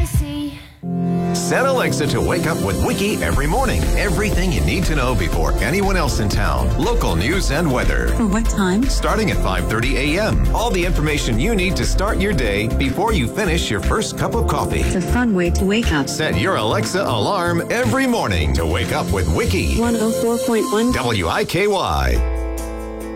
see. Set Alexa to wake up with Wiki every morning. Everything you need to know before anyone else in town. Local news and weather. For what time? Starting at 5:30 a.m. All the information you need to start your day before you finish your first cup of coffee. It's a fun way to wake up. Set your Alexa alarm every morning to wake up with Wiki. 104.1 WIKY.